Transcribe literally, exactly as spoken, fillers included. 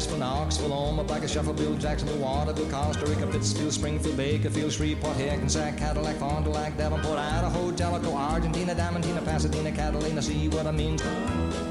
Nashville, Knoxville, Omaha, Blackett, Bill, Jacksonville, Waterville, Costa Rica, Pittsfield, Springfield, Bakerfield, Shreveport, Hackensack, Cadillac, Fond du Lac, Davenport, Idaho, Jellicoe, Argentina, Diamantina, Pasadena, Catalina. See what I mean?